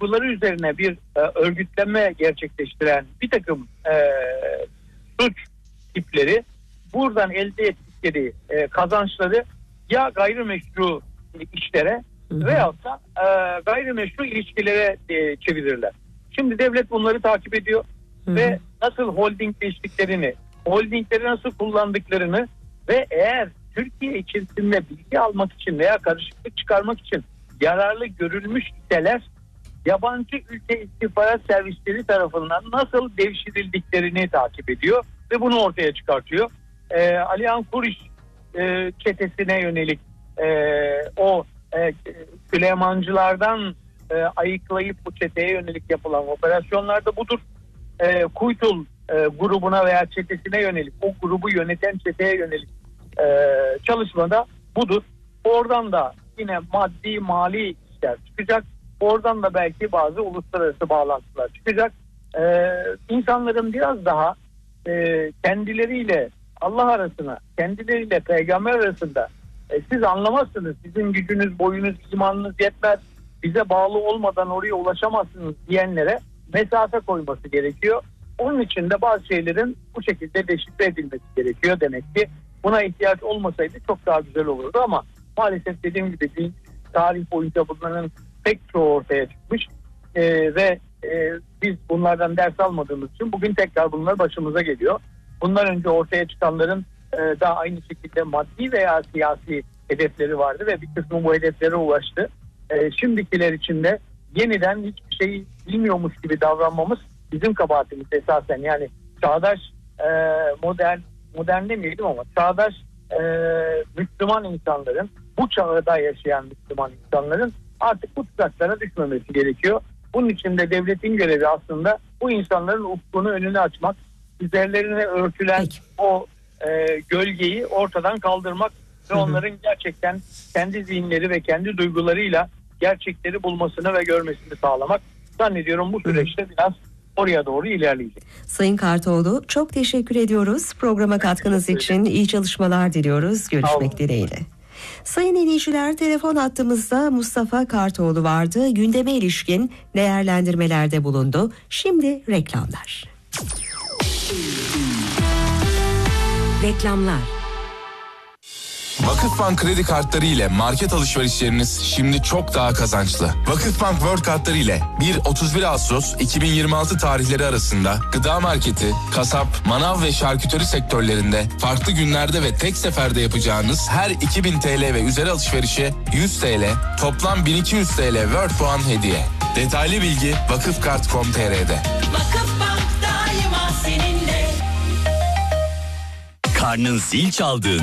duyguları üzerine bir örgütlenme gerçekleştiren bir takım suç tipleri buradan elde ettikleri kazançları ya gayrimeşru işlere veyahut da gayrimeşru ilişkilere çevirirler. Şimdi devlet bunları takip ediyor ve nasıl holdingleştiklerini, holdingleri nasıl kullandıklarını ve eğer Türkiye içerisinde bilgi almak için veya karışıklık çıkarmak için yararlı görülmüş iseler yabancı ülke istihbarat servisleri tarafından nasıl devşirildiklerini takip ediyor ve bunu ortaya çıkartıyor. Alihan Kuriş çetesine yönelik Süleymancılardan ayıklayıp bu çeteye yönelik yapılan operasyonlarda budur. Kuytul grubuna veya çetesine yönelik, o grubu yöneten çeteye yönelik çalışmada budur. Oradan da yine maddi mali işler çıkacak. Oradan da belki bazı uluslararası bağlantılar çıkacak. İnsanların biraz daha kendileriyle Allah arasına, kendileriyle peygamber arasında siz anlamazsınız, sizin gücünüz, boyunuz, imanınız yetmez, bize bağlı olmadan oraya ulaşamazsınız diyenlere mesafe koyması gerekiyor. Onun için de bazı şeylerin bu şekilde deşifre edilmesi gerekiyor demek ki. Buna ihtiyaç olmasaydı çok daha güzel olurdu ama maalesef dediğim gibi tarih boyunca bunların pek çoğu ortaya çıkmış ve biz bunlardan ders almadığımız için bugün tekrar bunlar başımıza geliyor. Bundan önce ortaya çıkanların da aynı şekilde maddi veya siyasi hedefleri vardı ve bir kısmı bu hedeflere ulaştı. Şimdikiler için de yeniden hiçbir şey bilmiyormuş gibi davranmamız bizim kabahatimiz esasen. Yani çağdaş modern demeyelim ama çağdaş Müslüman insanların, bu çağda yaşayan Müslüman insanların artık bu tuzaklara düşmemesi gerekiyor. Bunun için de devletin görevi aslında bu insanların ufkunu önüne açmak, üzerlerine örtülen o gölgeyi ortadan kaldırmak ve onların gerçekten kendi zihinleri ve kendi duygularıyla gerçekleri bulmasını ve görmesini sağlamak. Zannediyorum bu süreçte biraz oraya doğru ilerleyecek. Sayın Kartoğlu, çok teşekkür ediyoruz. Programa katkınız için iyi çalışmalar diliyoruz. Görüşmek dileğiyle. Sayın dinleyiciler, telefon hattımızda Mustafa Kartoğlu vardı. Gündeme ilişkin değerlendirmelerde bulundu. Şimdi reklamlar. Reklamlar. Vakıfbank kredi kartları ile market alışverişleriniz şimdi çok daha kazançlı. Vakıfbank World kartları ile 1-31 Ağustos 2026 tarihleri arasında gıda marketi, kasap, manav ve şarküteri sektörlerinde farklı günlerde ve tek seferde yapacağınız her 2000 TL ve üzeri alışverişe 100 TL, toplam 1200 TL World puan hediye. Detaylı bilgi vakıfkart.com.tr'de. Vakıfbank daima seninle. Karnın zil çaldığı